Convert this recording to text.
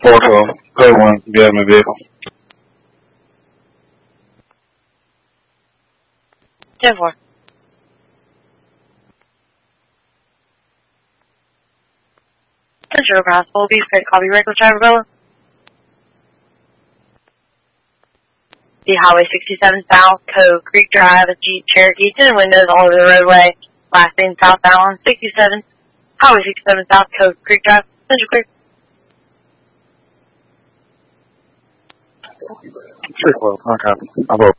4 code 1, be out of my vehicle. 10-4. Central Cross, Full Beef, Fred, copy, reckless driver, Bella. The Highway 67 South, Cove Creek Drive, a Jeep Cherokee, tinted windows all over the roadway. Last name southbound on 67. Highway 67 South, Cove Creek Drive, Central Creek. 312, okay. I'll vote.